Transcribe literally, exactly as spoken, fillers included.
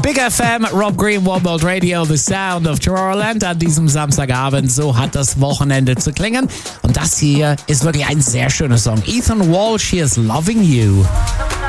Big F M, Rob Green, One World Radio, The Sound of Tomorrowland an diesem Samstagabend. So hat das Wochenende zu klingen. Und das hier ist wirklich ein sehr schöner Song. Ethan Walsh, Here's Loving You.